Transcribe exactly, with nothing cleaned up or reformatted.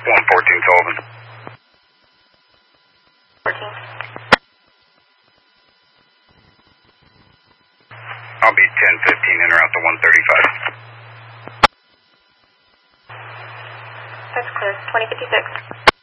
one fourteen Sullivan. fourteen. I'll be ten fifteen en route to one thirty-five. That's clear. twenty fifty-six.